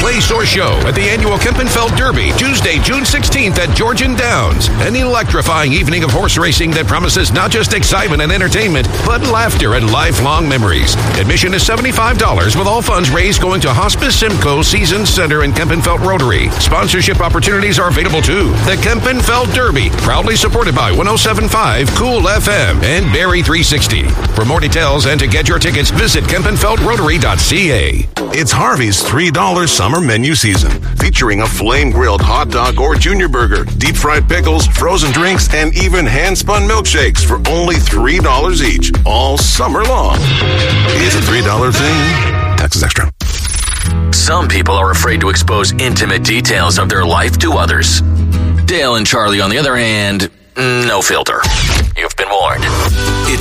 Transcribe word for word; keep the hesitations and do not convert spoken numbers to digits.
place, or show at the annual Kempenfeld Derby, Tuesday, June sixteenth at Georgian Downs. An electrifying evening of horse racing that promises not just excitement and entertainment, but laughter and lifelong memories. Admission is seventy-five dollars, with all funds raised going to Hospice Simcoe Season Center and Kempenfeld Rotary. Sponsorship opportunities are available too. The Kempenfeld Derby, proudly supported by one oh seven point five Cool F M and Barry three sixty. For more details and to get your tickets, visit kempenfeld rotary dot c a. It's Harvey's three dollar summer menu season, featuring a flame-grilled hot dog or junior burger, deep-fried pickles, frozen drinks, and even hand-spun milkshakes for only three dollars each, all summer long. It's a three dollar thing. Taxes extra. Some people are afraid to expose intimate details of their life to others. Dale and Charlie, on the other hand, no filter. You've been warned.